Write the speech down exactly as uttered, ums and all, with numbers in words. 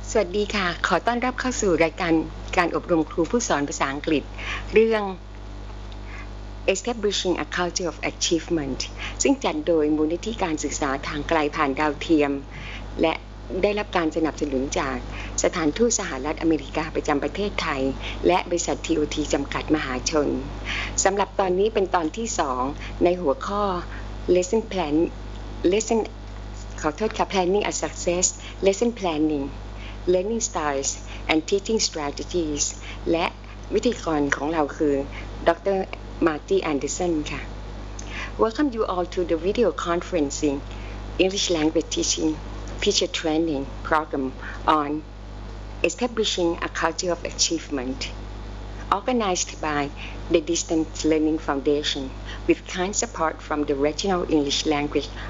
สวัสดีค่ะขอต้อนรับเข้าสู่รายการการอบรมครูผู้สอนภาษาอังกฤษเรื่อง Establishing a Culture of Achievement ซึ่งจัดโดยมูลนิธิการศึกษาทางไกลผ่านดาวเทียมและได้รับการสนับสนุนจากสถานทูตสหรัฐอเมริกาประจำประเทศไทยและบริษัท ที โอ ที จำกัดมหาชนสำหรับตอนนี้เป็นตอนที่สองในหัวข้อ Lesson Plan Lesson ขอโทษค่ะ Planning a Success Lesson Planning Learning Styles and Teaching Strategies และวิธีกรของเราคือดรมาร์ตี้แอนเดอร์สันค่ะ Welcome you all to the video conferencing English language teaching teacher training program on establishing a culture of achievement organized by the Distance Learning Foundation with kind support from the Regional English Language